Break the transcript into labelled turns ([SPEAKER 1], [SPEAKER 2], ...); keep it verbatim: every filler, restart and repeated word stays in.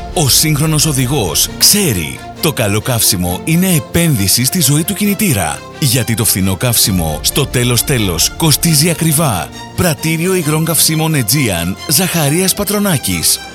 [SPEAKER 1] Ο σύγχρονος οδηγός ξέρει. Το καλό καύσιμο είναι επένδυση στη ζωή του κινητήρα. Γιατί το φθηνό καύσιμο στο τέλος τέλος κοστίζει ακριβά. Πρατήριο υγρών καυσίμων Aegean Ζαχαρίας Πατρονάκης.